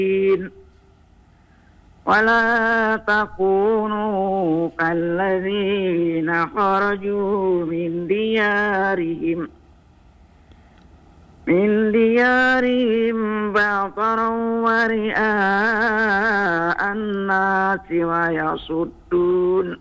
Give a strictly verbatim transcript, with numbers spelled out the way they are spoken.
ولا تكونوا كالذين خرجوا من ديارهم من ديارهم بطرا ورئاء الناس ويصدون